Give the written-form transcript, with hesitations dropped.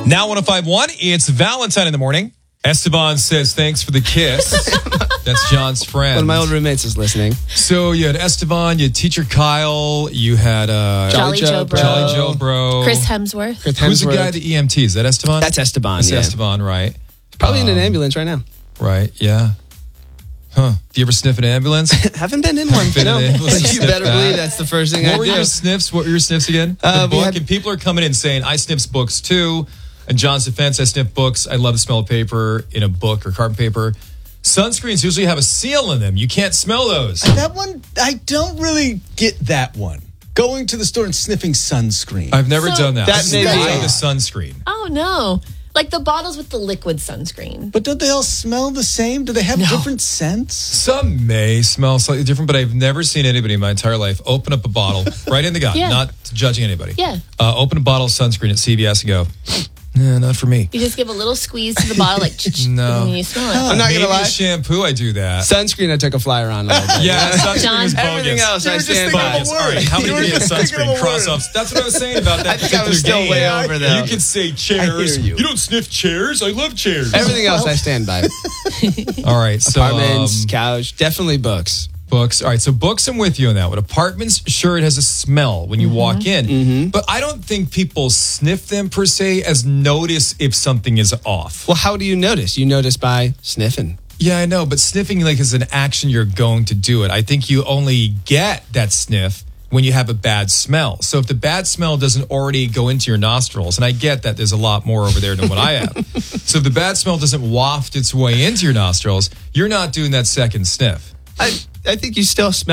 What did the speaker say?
Now 105.1, it's Valentine in the morning. Esteban says thanks for the kiss. That's John's friend. One of my old roommates is listening. So you had Esteban, you had teacher Kyle, you had Jolly Joe Bro. Jolly Joe Bro. Chris Hemsworth. Who's the guy, the EMT? Is that Esteban? That's Esteban, That's yeah. Esteban, right. Probably in an ambulance right now. Right, yeah. Huh. Do you ever sniff an ambulance? Haven't been in one. Been in No. an ambulance, You sniff better that. believe that's the first thing I What were do. your sniffs? What were your sniffs again? The we book. had- And people are coming in saying, I sniffs books too. In John's defense, I sniff books. I love the smell of paper in a book or carbon paper. Sunscreens usually have a seal in them. You can't smell those. That one, I don't really get that one. Going to the store and sniffing sunscreen. I've never done that. That may I be- the sunscreen. Oh, no. Like the bottles with the liquid sunscreen. But don't they all smell the same? Do they have different scents? Some may smell slightly different, but I've never seen anybody in my entire life open up a bottle right in the gun, Yeah. not judging anybody. Yeah. Open a bottle of sunscreen at CVS and go, nah, not for me. You just give a little squeeze to the bottle, like, No. and you smell it. I'm not Maybe going to lie. with shampoo, I do that. Sunscreen, I took a flyer on a little bit. Yeah, sunscreen John, is bogus. Everything else, I just stand thinking of by. a word. All right, how many You were can you get just thinking of sunscreen a cross word. offs? That's what I was saying about that I think I was particular still way game. over, though. You can say chairs. I hear you. don't sniff chairs. I love chairs. Everything else, I stand by. All right, so Apartments, couch, definitely books. books. All right, so books, I'm with you on that one. Apartments, sure, it has a smell when you walk in, but I don't think people sniff them per se as notice if something is off. Well, how do you notice? You notice by sniffing. Yeah, I know, but sniffing like is an action you're going to do it. I think you only get that sniff when you have a bad smell. So if the bad smell doesn't already go into your nostrils, and I get that there's a lot more over there than what I have. So if the bad smell doesn't waft its way into your nostrils, you're not doing that second sniff. I think you still smell